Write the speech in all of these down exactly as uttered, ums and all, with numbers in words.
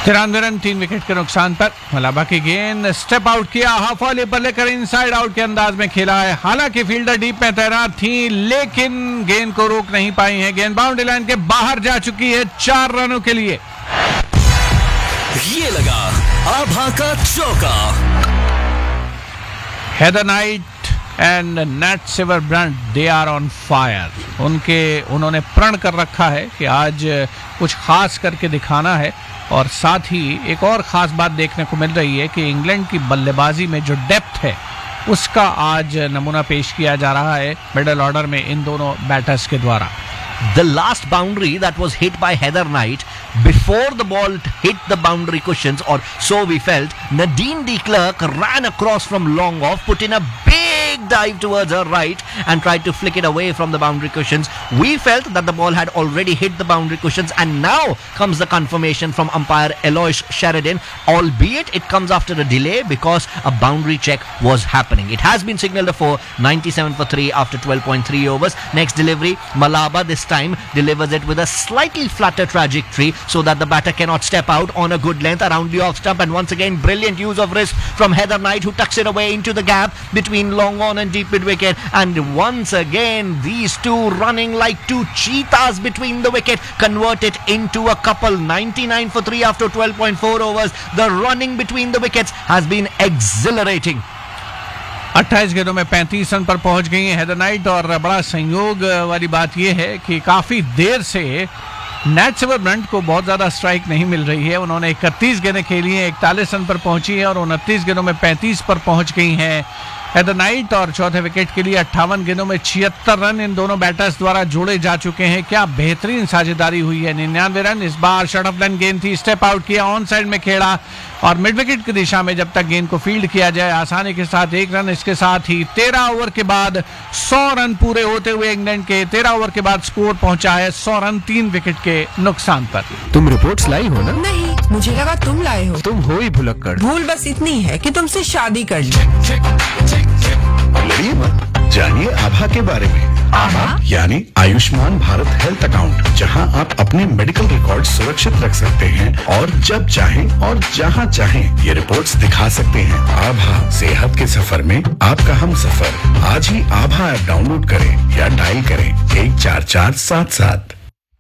तिरानवे रन तीन विकेट के नुकसान पर। मलाबा की गेंद स्टेप आउट किया, हाफ वॉली पर लेकर इनसाइड आउट के अंदाज में खेला है। हालांकि फील्डर डीप में तैनात थी लेकिन गेंद को रोक नहीं पाई है। गेंद बाउंड्री लाइन के बाहर जा चुकी है चार रनों के लिए। ये लगा आभा का चौका। Heather night and NAT सिवरब्रंट they are on fire. उनके उन्होंने प्रण कर रखा है कि आज कुछ खास करके दिखाना है। और साथ ही एक और खास बात देखने को मिल रही है कि इंग्लैंड की बल्लेबाजी में जो डेप्थ है उसका आज नमूना पेश किया जा रहा है मिडिल ऑर्डर में इन दोनों बैटर्स के द्वारा। The last boundary that was hit by Heather Knight, before the ball hit the boundary cushions, or so we felt, Nadine de Klerk ran across from long off, put in a big dive towards her right and tried to flick it away from the boundary cushions. We felt that the ball had already hit the boundary cushions, and now comes the confirmation from umpire Eloise Sheridan, albeit it comes after a delay because a boundary check was happening. It has been signaled for ninety-seven for three after twelve point three overs. Next delivery, Malaba this time delivers it with a slightly flatter trajectory so that the batter cannot step out on a good length around the off stump. And once again, brilliant use of wrist from Heather Knight, who tucks it away into the gap between long on and deep mid wicket. And once again, these two running like two cheetahs between the wicket convert it into a couple. ninety-nine for three after twelve point four overs. The running between the wickets has been exhilarating. अट्ठाईस गेंदों में पैंतीस run पर पहुंच गई है Heather night. और बड़ा संयोग वाली बात यह है कि काफी देर से नैट सिवरब्रंट को बहुत ज्यादा स्ट्राइक नहीं मिल रही है। उन्होंने इकतीस गेंदें खेली हैं, इकतालीस रन पर पहुंची है और उनतीस गेंदों में पैंतीस पर पहुंच गई हैं हेदर नाइट। और चौथे विकेट के लिए अट्ठावन गेंदों में छिहत्तर रन इन दोनों बैटर्स द्वारा जोड़े जा चुके हैं। क्या बेहतरीन साझेदारी हुई है। निन्यानवे रन इस बार शॉर्ट ऑफ लाइन गेंद थी, स्टेप आउट किया, ऑन साइड में खेला और मिड विकेट की दिशा में जब तक गेंद को फील्ड किया जाए आसानी के साथ एक रन। इसके साथ ही तेरह ओवर के बाद सौ रन पूरे होते हुए इंग्लैंड के तेरह ओवर के बाद स्कोर पहुंचा है सौ रन तीन विकेट के नुकसान पर। तुम रिपोर्ट्स लाई हो ना? नहीं, मुझे लगा तुम लाए हो। तुम हो ही भुलक्कड़। भूल बस इतनी है कि तुमसे शादी कर ली। लड़िए मत, जानिए आभा के बारे में। आभा यानी आयुष्मान भारत हेल्थ अकाउंट, जहां आप अपने मेडिकल रिकॉर्ड सुरक्षित रख सकते हैं और जब चाहें और जहां चाहें ये रिपोर्ट्स दिखा सकते हैं। आभा, सेहत के सफर में आपका हम सफर। आज ही आभा ऐप डाउनलोड करें या डायल करें एक चार चार सात सात।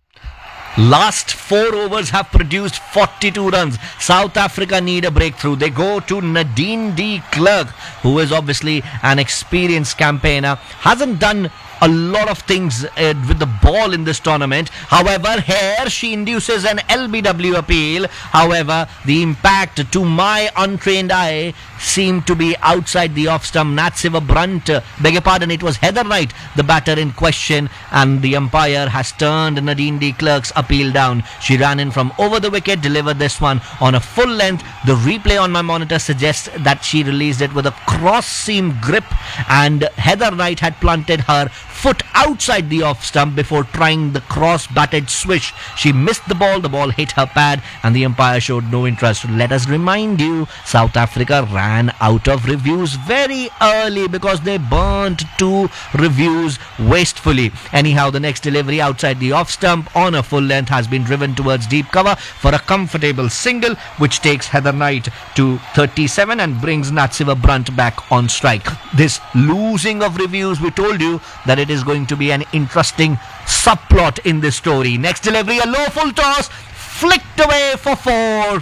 Last four overs have produced forty-two runs. South Africa need a breakthrough. They go to Nadine de Klerk, who is obviously an experienced campaigner. Hasn't done a lot of things uh, with the ball in this tournament. However, here she induces an L B W appeal. However, the impact to my untrained eye seemed to be outside the off stump. Nat Siverbrandt, uh, beg your pardon, it was Heather Knight, the batter in question, and the umpire has turned Nadine de Klerk's appeal down. She ran in from over the wicket, delivered this one on a full length. The replay on my monitor suggests that she released it with a cross seam grip, and Heather Knight had planted her foot outside the off stump before trying the cross batted swish. She missed the ball, the ball hit her pad, and the umpire showed no interest. Let us remind you, South Africa ran out of reviews very early because they burnt two reviews wastefully. Anyhow, the next delivery outside the off stump on a full length has been driven towards deep cover for a comfortable single, which takes Heather Knight to thirty-seven and brings Nat Siverbrandt back on strike. This losing of reviews, we told you that it is going to be an interesting subplot in this story. Next delivery, a low full toss, flicked away for four.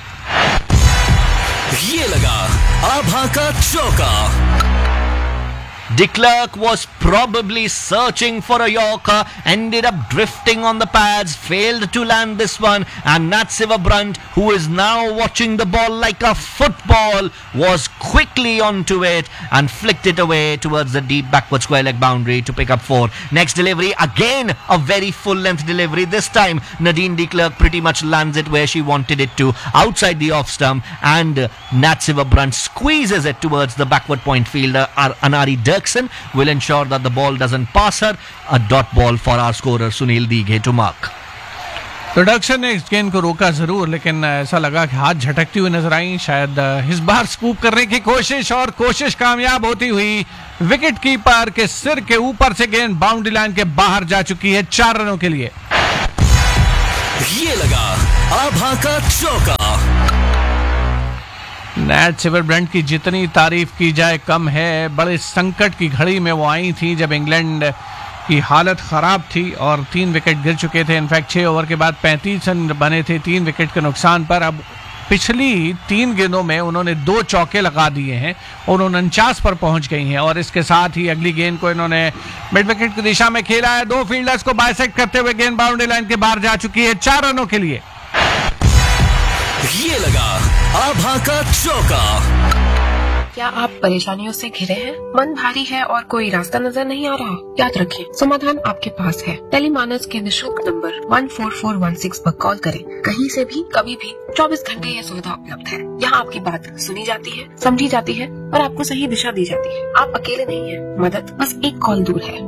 ये लगा आभा का चौका। De Klerk was probably searching for a Yorker, ended up drifting on the pads, failed to land this one, and Nat Siverbrandt, who is now watching the ball like a football, was quickly onto it and flicked it away towards the deep backward square leg boundary to pick up four. Next delivery, again a very full length delivery. This time Nadine de Klerk pretty much lands it where she wanted it to, outside the off stump, and uh, Nat Siverbrandt squeezes it towards the backward point fielder Anari Dirksen. Will ensure that the ball doesn't pass her. A dot ball for our scorer Sunil Dighe to mark. तो डक्सन ने इस गेंद को रोका जरूर, लेकिन ऐसा लगा कि हाथ झटकती हुई नजर आई। शायद इस बार स्कूप करने की कोशिश, और कोशिश कामयाब होती हुई विकेट कीपर के सिर के ऊपर से गेंद बाउंड्री लाइन के बाहर जा चुकी है चार रनों के लिए। ये लगा आभा का चौका। नैट सिवरब्रंट की जितनी तारीफ की जाए कम है। बड़े संकट की घड़ी में वो आई थी जब इंग्लैंड की हालत ख़राब थी और तीन विकेट गिर चुके थे। इनफैक्ट छः ओवर के बाद पैंतीस रन बने थे तीन विकेट के नुकसान पर। अब पिछली तीन गेंदों में उन्होंने दो चौके लगा दिए हैं और उनचास पर पहुंच गई हैं और इसके साथ ही अगली गेंद को इन्होंने मिड विकेट की दिशा में खेला है। दो फील्डर्स को बाइसेक्ट करते हुए गेंद बाउंड्री लाइन के बाहर जा चुकी है चार रनों के लिए। ये लगा आभा का चौका। क्या आप परेशानियों से घिरे हैं? मन भारी है और कोई रास्ता नजर नहीं आ रहा? याद रखें, समाधान आपके पास है। टेलीमानस के निशुल्क number one four four one six पर कॉल करें। कहीं से भी कभी भी चौबीस घंटे ये सुविधा उपलब्ध है। यहाँ आपकी बात सुनी जाती है, समझी जाती है और आपको सही दिशा दी जाती है। आप अकेले नहीं हैं, मदद बस एक कॉल दूर है।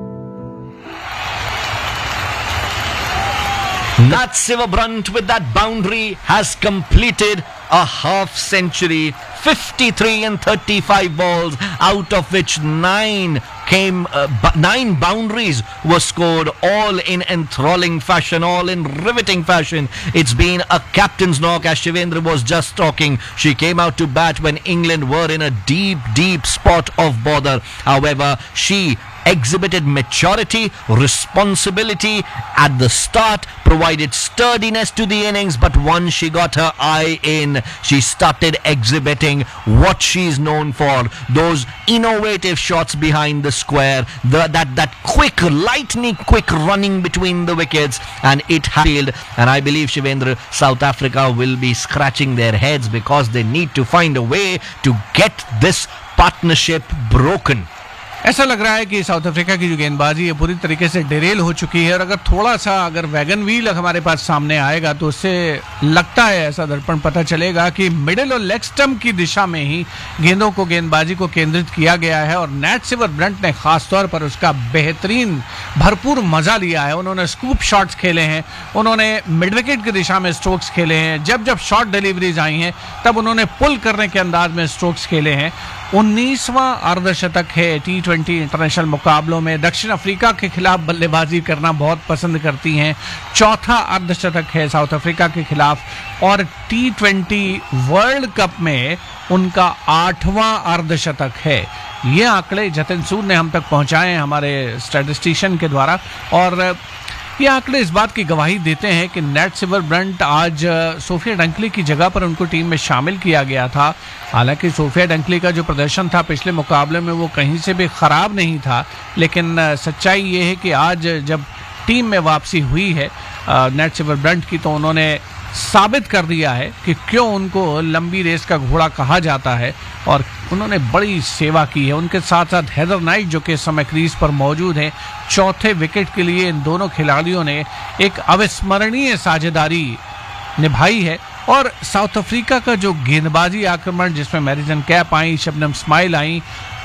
Nat Sivabrant with that boundary has completed a half century. fifty-three and thirty-five balls, out of which nine came, uh, b- nine boundaries were scored, all in enthralling fashion, all in riveting fashion. It's been a captain's knock, as Shivendra was just talking. She came out to bat when England were in a deep, deep spot of bother. However, she exhibited maturity, responsibility at the start, provided sturdiness to the innings, but once she got her eye in, she started exhibiting what she's known for, those innovative shots behind the square, the, that, that quick, lightning quick running between the wickets, and it happened. And I believe, Shivendra, South Africa will be scratching their heads because they need to find a way to get this partnership broken. ऐसा लग रहा है कि south Africa की जो गेंदबाजी है पूरी तरीके से डिरेल हो चुकी है और अगर थोड़ा सा अगर वैगन व्हील हमारे पास सामने आएगा तो उससे लगता है, ऐसा दर्पण पता चलेगा कि मिडिल और लेग स्टंप की दिशा में ही गेंदों को, गेंदबाजी को केंद्रित किया गया है और नैट सिवरब्रंट ने खासतौर पर उसका बेहतरीन भरपूर मजा लिया है। उन्होंने स्कूप शॉट्स खेले हैं, उन्होंने मिड विकेट की दिशा में स्ट्रोक्स खेले हैं, जब जब शॉर्ट डिलीवरीज आई हैं तब उन्होंने पुल करने के अंदाज में स्ट्रोक्स खेले हैं। उन्नीसवां अर्धशतक है टी ट्वेंटी इंटरनेशनल मुकाबलों में। दक्षिण अफ्रीका के खिलाफ बल्लेबाजी करना बहुत पसंद करती हैं। चौथा अर्धशतक है साउथ अफ्रीका के खिलाफ और टी ट्वेंटी वर्ल्ड कप में उनका आठवां अर्धशतक है। ये आंकड़े जतिन सूद ने हम तक पहुंचाए हैं हमारे स्टैटिस्टिशियन के द्वारा और ये आंकड़े इस बात की गवाही देते हैं कि नैट सिवरब्रंट आज सोफिया डंकली की जगह पर उनको टीम में शामिल किया गया था। हालांकि सोफिया डंकली का जो प्रदर्शन था पिछले मुकाबले में वो कहीं से भी ख़राब नहीं था, लेकिन सच्चाई ये है कि आज जब टीम में वापसी हुई है नैट सिवरब्रंट की तो उन्होंने साबित कर दिया है कि क्यों उनको लंबी रेस का घोड़ा कहा जाता है और उन्होंने बड़ी सेवा की है। उनके साथ साथ हेदर नाइट जो कि इस समय क्रीज पर मौजूद हैं, चौथे विकेट के लिए इन दोनों खिलाड़ियों ने एक अविस्मरणीय साझेदारी निभाई है। और साउथ अफ्रीका का जो गेंदबाजी आक्रमण जिसमें मैरिजन कैप आई, शबनम स्माइल आई,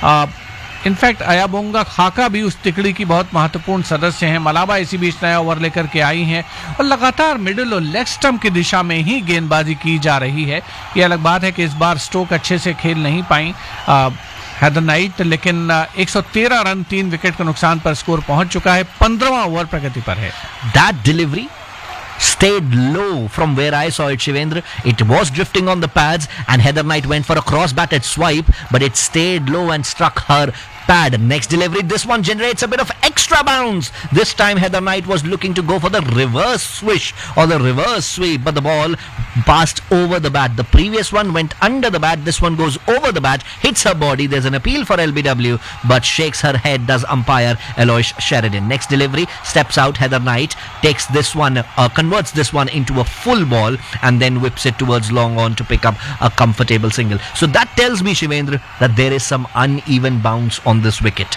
इनफैक्ट अयाबोंगा खाका भी उस तिकड़ी की बहुत महत्वपूर्ण सदस्य हैं। मलाबा इसी बीच नया ओवर लेकर के आई हैं और लगातार मिडिल और लेग स्टंप की दिशा में ही गेंदबाजी की जा रही है। ये अलग बात है कि इस बार स्टोक अच्छे से खेल नहीं पाई हेदर नाइट, लेकिन एक सौ तेरह रन तीन विकेट के नुकसान पर स्कोर पहुंच चुका है। पंद्रहवां ओवर प्रगति पर है। That delivery stayed low from where I saw it, Shivendra. It was drifting on the pads and Heather Knight went for a cross-batted swipe, but it stayed low and struck her pad. Next delivery, this one generates a bit of extra bounce. This time Heather Knight was looking to go for the reverse swish or the reverse sweep, but the ball passed over the bat. The previous one went under the bat. This one goes over the bat, hits her body. There's an appeal for L B W, but shakes her head, does umpire Eloise Sheridan. Next delivery, steps out Heather Knight, takes this one, uh, converts this one into a full ball and then whips it towards long on to pick up a comfortable single. So that tells me, Shivendra, that there is some uneven bounce on this wicket.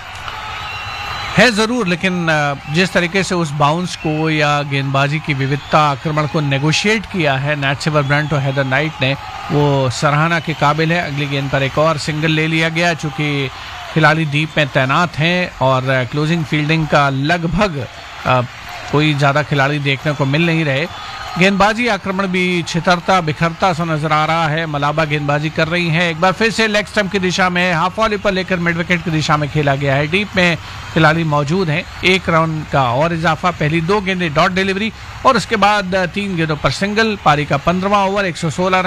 है ज़रूर, लेकिन जिस तरीके से उस bounce को या गेंदबाजी की विविधता आक्रमण को नेगोशिएट किया है नैट सिवरब्रंट और हेदर नाइट ने, वो सराहना के काबिल है। अगली गेंद पर एक और सिंगल ले लिया गया चूँकि खिलाड़ी डीप में तैनात हैं और क्लोजिंग फील्डिंग का लगभग कोई ज़्यादा खिलाड़ी देखने को मिल नहीं रहे। गेंदबाजी आक्रमण भी छितरता बिखरता सा नजर आ रहा है। मलाबा गेंदबाजी कर रही हैं, एक बार फिर से लेग स्टंप की दिशा में हाफ वॉली पर लेकर मिड विकेट की दिशा में खेला गया है। डीप में खिलाड़ी मौजूद हैं। एक रन का और इजाफा, पहली दो गेंदें डॉट डिलीवरी और उसके बाद तीन गेंदों पर सिंगल। पारी का पंद्रहवां ओवर एक सौ सोलह